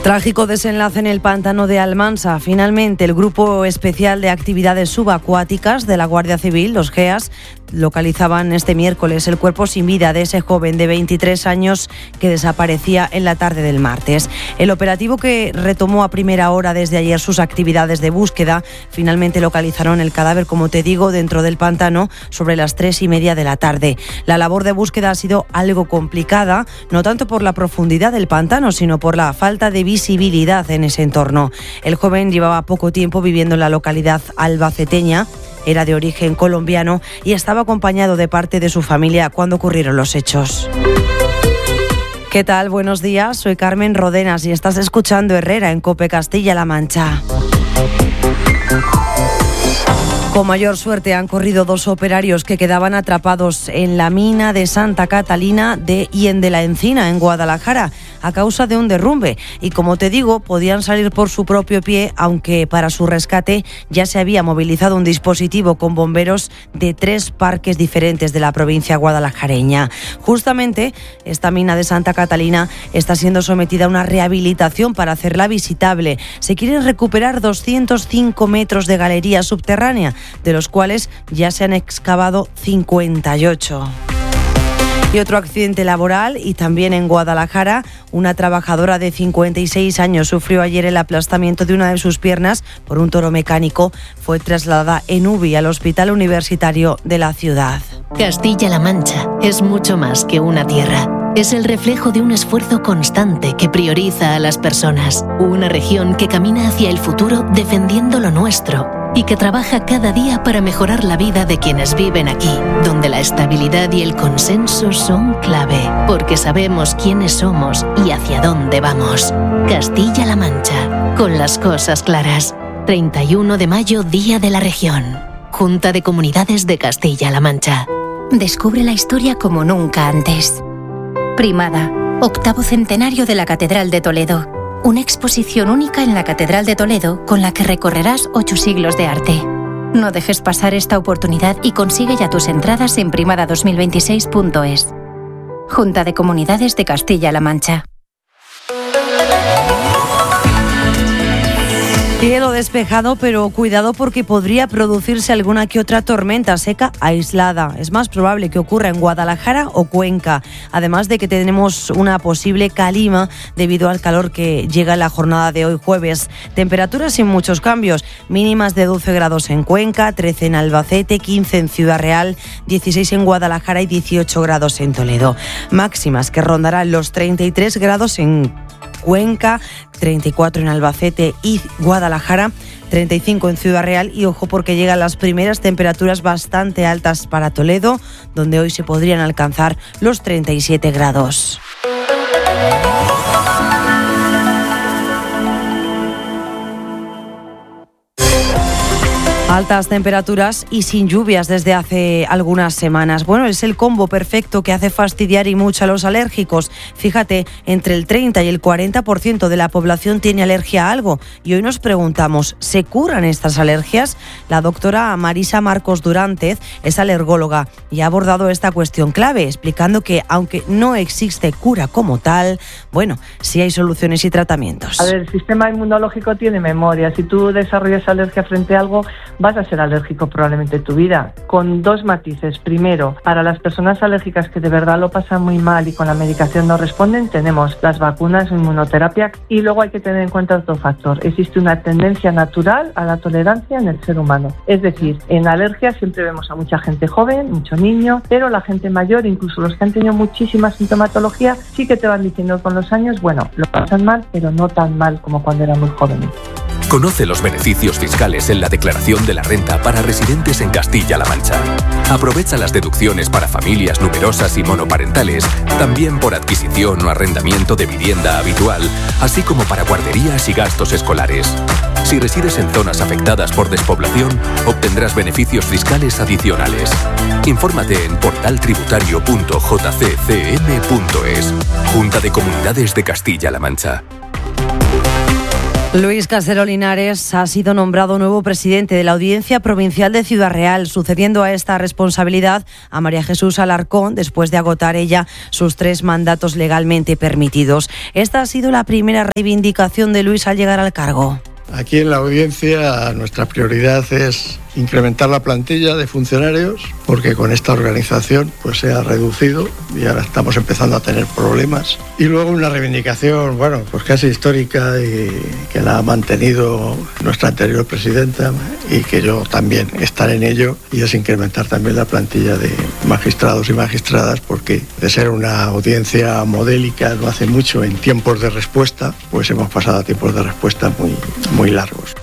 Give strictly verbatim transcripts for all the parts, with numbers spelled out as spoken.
Trágico desenlace en el pantano de Almansa. Finalmente, el Grupo Especial de Actividades Subacuáticas de la Guardia Civil, los G E A S, localizaban este miércoles el cuerpo sin vida de ese joven de veintitrés años que desaparecía en la tarde del martes. El operativo, que retomó a primera hora desde ayer sus actividades de búsqueda, finalmente localizaron el cadáver, como te digo, dentro del pantano sobre las tres y media de la tarde. La labor de búsqueda ha sido algo complicada, no tanto por la profundidad del pantano, sino por la falta de visibilidad en ese entorno. El joven llevaba poco tiempo viviendo en la localidad albaceteña, era de origen colombiano y estaba acompañado de parte de su familia cuando ocurrieron los hechos. ¿Qué tal? Buenos días, soy Carmen Rodenas y estás escuchando Herrera en COPE Castilla-La Mancha. Con mayor suerte han corrido dos operarios que quedaban atrapados en la mina de Santa Catalina de Hien de la Encina, en Guadalajara, a causa de un derrumbe. Y como te digo, podían salir por su propio pie, aunque para su rescate ya se había movilizado un dispositivo con bomberos de tres parques diferentes de la provincia guadalajareña. Justamente, esta mina de Santa Catalina está siendo sometida a una rehabilitación para hacerla visitable. Se quieren recuperar doscientos cinco metros de galería subterránea, de los cuales ya se han excavado cincuenta y ocho. Y otro accidente laboral, y también en Guadalajara. Una trabajadora de cincuenta y seis años sufrió ayer el aplastamiento de una de sus piernas por un toro mecánico. Fue trasladada en U B I al Hospital Universitario de la ciudad. Castilla-La Mancha es mucho más que una tierra. Es el reflejo de un esfuerzo constante que prioriza a las personas. Una región que camina hacia el futuro defendiendo lo nuestro y que trabaja cada día para mejorar la vida de quienes viven aquí, donde la estabilidad y el consenso son clave, porque sabemos quiénes somos y hacia dónde vamos. Castilla-La Mancha, con las cosas claras. treinta y uno de mayo, Día de la Región. Junta de Comunidades de Castilla-La Mancha. Descubre la historia como nunca antes. Primada, octavo centenario de la Catedral de Toledo. Una exposición única en la Catedral de Toledo con la que recorrerás ocho siglos de arte. No dejes pasar esta oportunidad y consigue ya tus entradas en primada dos mil veintiséis punto es. Junta de Comunidades de Castilla-La Mancha. Cielo despejado, pero cuidado porque podría producirse alguna que otra tormenta seca aislada. Es más probable que ocurra en Guadalajara o Cuenca, además de que tenemos una posible calima debido al calor que llega en la jornada de hoy jueves. Temperaturas sin muchos cambios, mínimas de doce grados en Cuenca, trece en Albacete, quince en Ciudad Real, dieciséis en Guadalajara y dieciocho grados en Toledo. Máximas que rondarán los treinta y tres grados en Cuenca, treinta y cuatro en Albacete y Guadalajara, treinta y cinco en Ciudad Real, y ojo porque llegan las primeras temperaturas bastante altas para Toledo, donde hoy se podrían alcanzar los treinta y siete grados. Altas temperaturas y sin lluvias desde hace algunas semanas. Bueno, es el combo perfecto que hace fastidiar y mucho a los alérgicos. Fíjate, entre el treinta y el cuarenta por ciento de la población tiene alergia a algo. Y hoy nos preguntamos, ¿se curan estas alergias? La doctora Marisa Marcos Durantez es alergóloga y ha abordado esta cuestión clave, explicando que aunque no existe cura como tal, bueno, sí hay soluciones y tratamientos. A ver, el sistema inmunológico tiene memoria. Si tú desarrollas alergia frente a algo, vas a ser alérgico probablemente en tu vida, con dos matices. Primero, para las personas alérgicas que de verdad lo pasan muy mal y con la medicación no responden, tenemos las vacunas o inmunoterapia, y luego hay que tener en cuenta otro factor. Existe una tendencia natural a la tolerancia en el ser humano. Es decir, en alergias siempre vemos a mucha gente joven, mucho niño, pero la gente mayor, incluso los que han tenido muchísima sintomatología, sí que te van diciendo con los años, bueno, lo pasan mal, pero no tan mal como cuando eran muy jóvenes. Conoce los beneficios fiscales en la declaración de la renta para residentes en Castilla-La Mancha. Aprovecha las deducciones para familias numerosas y monoparentales, también por adquisición o arrendamiento de vivienda habitual, así como para guarderías y gastos escolares. Si resides en zonas afectadas por despoblación, obtendrás beneficios fiscales adicionales. Infórmate en portal tributario punto j c c m punto es. Junta de Comunidades de Castilla-La Mancha. Luis Casero Linares ha sido nombrado nuevo presidente de la Audiencia Provincial de Ciudad Real, sucediendo a esta responsabilidad a María Jesús Alarcón, después de agotar ella sus tres mandatos legalmente permitidos. Esta ha sido la primera reivindicación de Luis al llegar al cargo. Aquí en la audiencia nuestra prioridad es incrementar la plantilla de funcionarios, porque con esta organización pues se ha reducido y ahora estamos empezando a tener problemas. Y luego una reivindicación, bueno, pues casi histórica y que la ha mantenido nuestra anterior presidenta y que yo también estaré en ello, y es incrementar también la plantilla de magistrados y magistradas, porque de ser una audiencia modélica no hace mucho en tiempos de respuesta, pues hemos pasado a tiempos de respuesta muy, muy largos.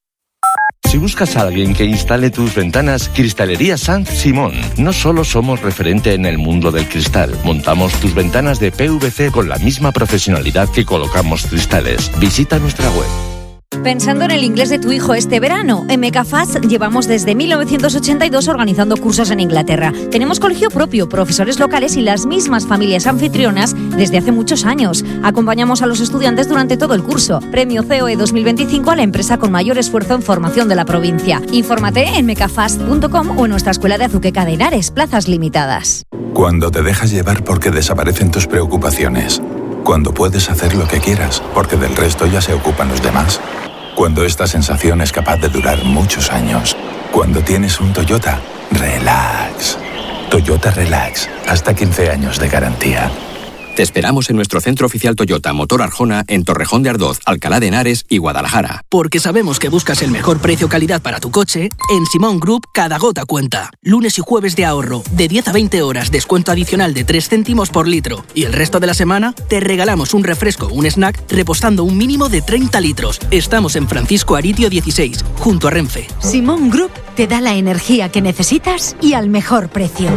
Si buscas a alguien que instale tus ventanas, Cristalería Sanz Simón. No solo somos referente en el mundo del cristal, montamos tus ventanas de P V C con la misma profesionalidad que colocamos cristales. Visita nuestra web. Pensando en el inglés de tu hijo este verano, en Mecafast llevamos desde mil novecientos ochenta y dos organizando cursos en Inglaterra. Tenemos colegio propio, profesores locales y las mismas familias anfitrionas desde hace muchos años. Acompañamos a los estudiantes durante todo el curso. Premio C O E dos mil veinticinco a la empresa con mayor esfuerzo en formación de la provincia. Infórmate en mecafast punto com o en nuestra escuela de Azuqueca de Henares, plazas limitadas. Cuando te dejas llevar porque desaparecen tus preocupaciones. Cuando puedes hacer lo que quieras porque del resto ya se ocupan los demás. Cuando esta sensación es capaz de durar muchos años. Cuando tienes un Toyota, relax. Toyota Relax, hasta quince años de garantía. Te esperamos en nuestro centro oficial Toyota Motor Arjona en Torrejón de Ardoz, Alcalá de Henares y Guadalajara. Porque sabemos que buscas el mejor precio-calidad para tu coche, en Simón Group cada gota cuenta. Lunes y jueves de ahorro, de diez a veinte horas, descuento adicional de tres céntimos por litro. Y el resto de la semana te regalamos un refresco o un snack repostando un mínimo de treinta litros. Estamos en Francisco Aritio dieciséis, junto a Renfe. Simón Group te da la energía que necesitas y al mejor precio.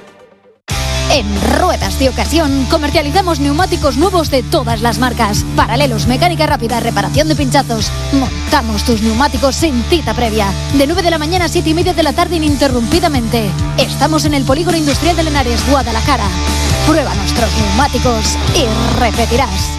En Ruedas de Ocasión comercializamos neumáticos nuevos de todas las marcas. Paralelos, mecánica rápida, reparación de pinchazos. Montamos tus neumáticos sin cita previa. De nueve de la mañana a siete y media de la tarde ininterrumpidamente. Estamos en el Polígono Industrial de Henares, Guadalajara. Prueba nuestros neumáticos y repetirás.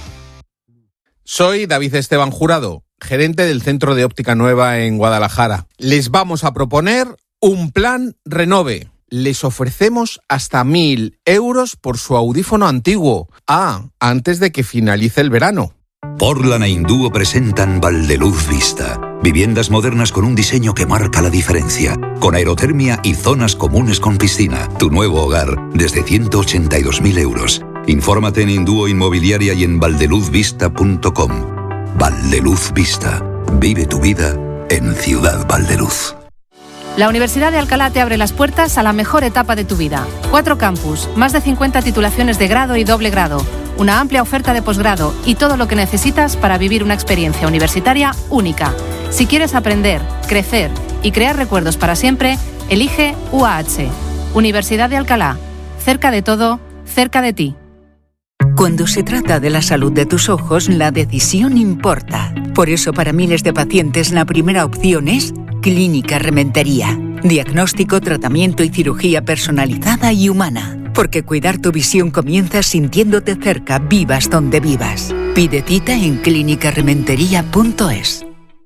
Soy David Esteban Jurado, gerente del Centro de Óptica Nueva en Guadalajara. Les vamos a proponer un plan Renove. Les ofrecemos hasta mil euros por su audífono antiguo. Ah, antes de que finalice el verano. Portland e Indúo presentan Valdeluz Vista. Viviendas modernas con un diseño que marca la diferencia. Con aerotermia y zonas comunes con piscina. Tu nuevo hogar desde ciento ochenta y dos mil euros. Infórmate en Indúo Inmobiliaria y en valdeluz vista punto com. Valdeluz Vista. Vive tu vida en Ciudad Valdeluz. La Universidad de Alcalá te abre las puertas a la mejor etapa de tu vida. Cuatro campus, más de cincuenta titulaciones de grado y doble grado, una amplia oferta de posgrado y todo lo que necesitas para vivir una experiencia universitaria única. Si quieres aprender, crecer y crear recuerdos para siempre, elige U A H. Universidad de Alcalá. Cerca de todo, cerca de ti. Cuando se trata de la salud de tus ojos, la decisión importa. Por eso, para miles de pacientes, la primera opción es Clínica Rementería. Diagnóstico, tratamiento y cirugía personalizada y humana. Porque cuidar tu visión comienza sintiéndote cerca, vivas donde vivas. Pide cita en clínica rementería punto es.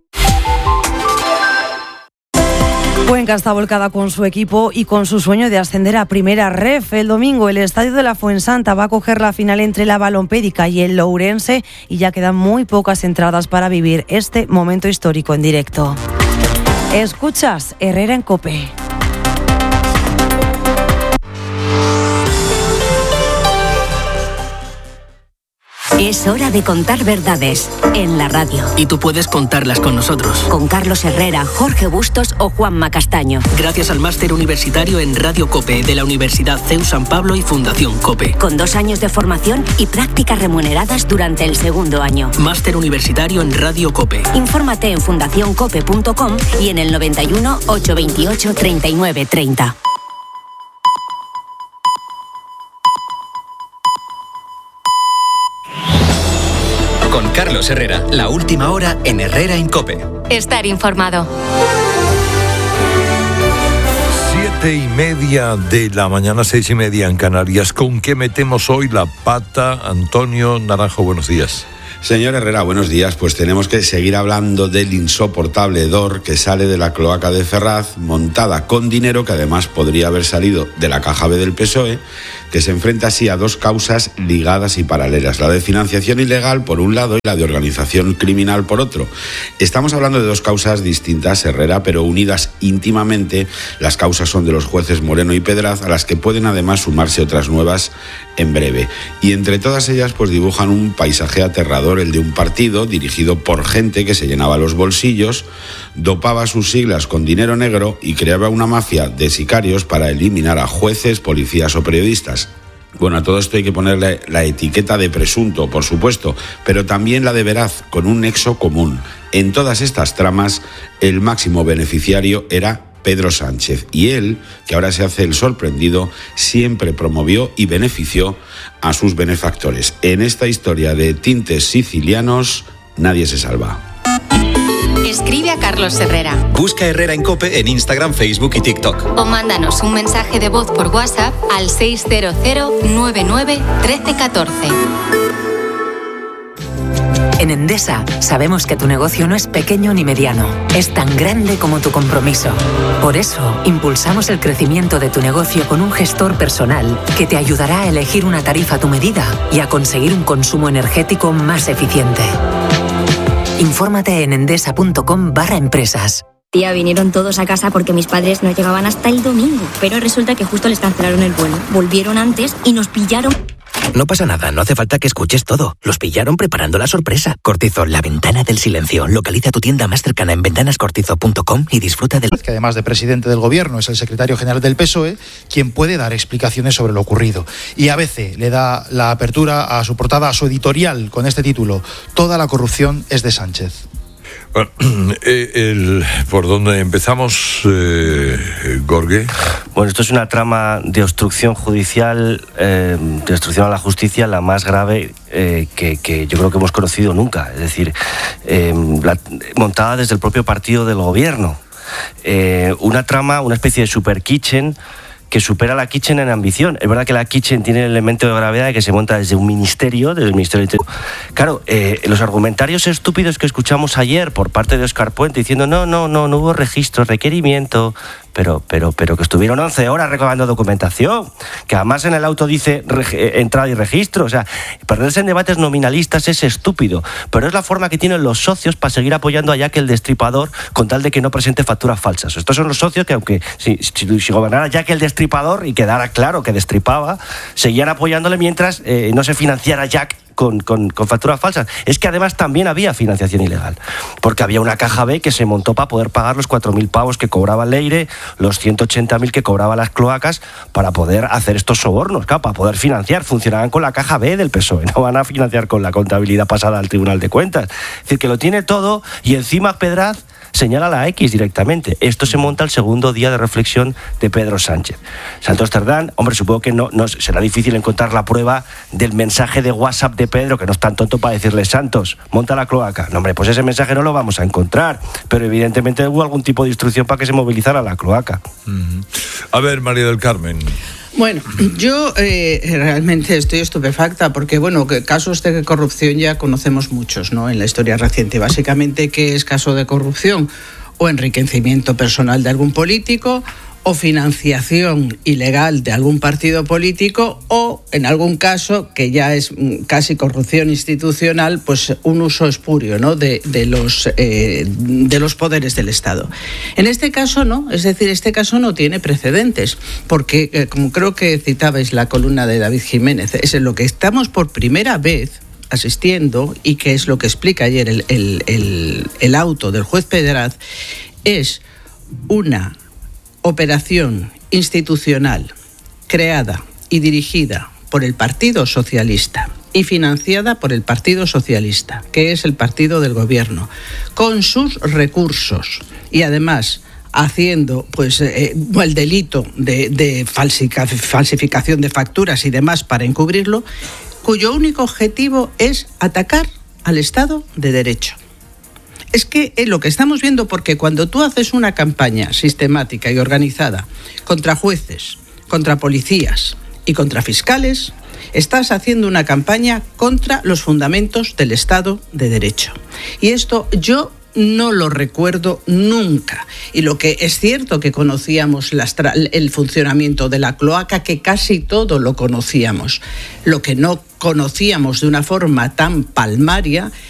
Cuenca está volcada con su equipo y con su sueño de ascender a Primera Ref. El domingo el estadio de la Fuensanta va a coger la final entre la Balompédica y el Lourense y ya quedan muy pocas entradas para vivir este momento histórico en directo. Escuchas Herrera en COPE. Es hora de contar verdades en la radio. Y tú puedes contarlas con nosotros. Con Carlos Herrera, Jorge Bustos o Juanma Castaño. Gracias al máster universitario en Radio COPE de la Universidad C E U San Pablo y Fundación COPE. Con dos años de formación y prácticas remuneradas durante el segundo año. Máster universitario en Radio COPE. Infórmate en fundación cope punto com y en el noventa y uno, ochocientos veintiocho, treinta y nueve treinta. Con Carlos Herrera, la última hora en Herrera en COPE. Estar informado. Siete y media de la mañana, seis y media en Canarias. ¿Con qué metemos hoy la pata? Antonio Naranjo, buenos días. Señor Herrera, buenos días. Pues tenemos que seguir hablando del insoportable hedor que sale de la cloaca de Ferraz, montada con dinero que además podría haber salido de la caja B del P S O E, que se enfrenta así a dos causas ligadas y paralelas, la de financiación ilegal por un lado y la de organización criminal por otro. Estamos hablando de dos causas distintas, Herrera, pero unidas íntimamente. Las causas son de los jueces Moreno y Pedraz, a las que pueden además sumarse otras nuevas en breve. Y entre todas ellas pues dibujan un paisaje aterrador, el de un partido dirigido por gente que se llenaba los bolsillos, dopaba sus siglas con dinero negro y creaba una mafia de sicarios para eliminar a jueces, policías o periodistas. Bueno, a todo esto hay que ponerle la etiqueta de presunto, por supuesto, pero también la de veraz, con un nexo común. En todas estas tramas, el máximo beneficiario era Pedro Sánchez, y él, que ahora se hace el sorprendido, siempre promovió y benefició a sus benefactores. En esta historia de tintes sicilianos, nadie se salva. Escribe a Carlos Herrera. Busca Herrera en COPE en Instagram, Facebook y TikTok. O mándanos un mensaje de voz por WhatsApp al seis cero cero nueve nueve uno tres uno cuatro. En Endesa sabemos que tu negocio no es pequeño ni mediano, es tan grande como tu compromiso. Por eso, impulsamos el crecimiento de tu negocio con un gestor personal que te ayudará a elegir una tarifa a tu medida y a conseguir un consumo energético más eficiente. Infórmate en endesa.com barra empresas. Tía, vinieron todos a casa porque mis padres no llegaban hasta el domingo, pero resulta que justo les cancelaron el vuelo. Volvieron antes y nos pillaron. No pasa nada, no hace falta que escuches todo. Los pillaron preparando la sorpresa. Cortizo, la ventana del silencio. Localiza tu tienda más cercana en ventanascortizo punto com y disfruta del... Que además de presidente del gobierno es el secretario general del P S O E, quien puede dar explicaciones sobre lo ocurrido. Y a veces le da la apertura a su portada, a su editorial, con este título: Toda la corrupción es de Sánchez. Bueno, eh, el, ¿por dónde empezamos, eh, Gorge? Bueno, esto es una trama de obstrucción judicial, eh, de obstrucción a la justicia, la más grave eh, que, que yo creo que hemos conocido nunca. Es decir, eh, la, montada desde el propio partido del gobierno. Eh, una trama, una especie de super kitchen que supera la Kitchen en ambición. Es verdad que la Kitchen tiene el elemento de gravedad de que se monta desde un ministerio, desde el Ministerio del Interior. Claro, eh, los argumentarios estúpidos que escuchamos ayer por parte de Óscar Puente diciendo no, no, no, no hubo registro, requerimiento, pero, pero, pero que estuvieron once horas recabando documentación, que además en el auto dice reg- entrada y registro. O sea, perderse en debates nominalistas es estúpido, pero es la forma que tienen los socios para seguir apoyando a Jack el Destripador con tal de que no presente facturas falsas. Estos son los socios que, aunque si, si, si gobernara Jack el Destripador y quedara claro que destripaba, seguían apoyándole mientras eh, no se financiara Jack Con, con, con facturas falsas. Es que además también había financiación ilegal, porque había una caja B que se montó para poder pagar los cuatro mil pavos que cobraba Leire, los ciento ochenta mil que cobraba las cloacas, para poder hacer estos sobornos, claro, para poder financiar. Funcionaban con la caja B del P S O E, no van a financiar con la contabilidad pasada al Tribunal de Cuentas. Es decir, que lo tiene todo, y encima Pedraz señala la X directamente. Esto se monta el segundo día de reflexión de Pedro Sánchez. Santos Cerdán, hombre, supongo que no, no será difícil encontrar la prueba del mensaje de WhatsApp de Pedro, que no es tan tonto para decirle: Santos, monta la cloaca. No, hombre, pues ese mensaje no lo vamos a encontrar, pero evidentemente hubo algún tipo de instrucción para que se movilizara la cloaca. Uh-huh. A ver, María del Carmen. Bueno, yo eh, realmente estoy estupefacta porque, bueno, que casos de corrupción ya conocemos muchos, ¿no?, en la historia reciente. Básicamente, ¿qué es caso de corrupción? O enriquecimiento personal de algún político, o financiación ilegal de algún partido político, o, en algún caso, que ya es casi corrupción institucional, pues un uso espurio, ¿no?, de, de, los, eh, de los poderes del Estado. En este caso no, es decir, este caso no tiene precedentes, porque, eh, como creo que citabais la columna de David Jiménez, es en lo que estamos por primera vez asistiendo, y que es lo que explica ayer el, el, el, el auto del juez Pedraz, es una operación institucional creada y dirigida por el Partido Socialista y financiada por el Partido Socialista, que es el partido del gobierno, con sus recursos, y además haciendo pues eh, el delito de, de falsica, falsificación de facturas y demás para encubrirlo, cuyo único objetivo es atacar al Estado de Derecho. Es que es lo que estamos viendo, porque cuando tú haces una campaña sistemática y organizada contra jueces, contra policías y contra fiscales, estás haciendo una campaña contra los fundamentos del Estado de Derecho. Y esto yo no lo recuerdo nunca. Y lo que es cierto que conocíamos las tra- el funcionamiento de la cloaca, que casi todo lo conocíamos. Lo que no conocíamos de una forma tan palmaria